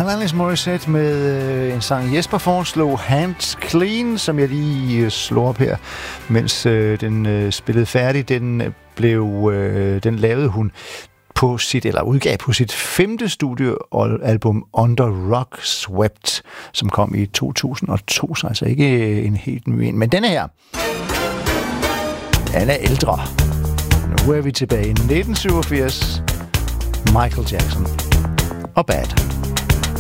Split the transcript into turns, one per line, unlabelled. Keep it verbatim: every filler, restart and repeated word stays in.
Alanis Morissette med øh, en sang, Jesper foreslog, Hands Clean, som jeg lige øh, slår op her, mens øh, den øh, spillede færdig. Den blev, øh, den lavede hun på sit, eller udgav på sit femte studioalbum Under Rock Swept, som kom i to tusind og to, så altså ikke en helt ny en. Men denne her, den er ældre. Nu er vi tilbage i nitten syvogfirs. Michael Jackson og Bad.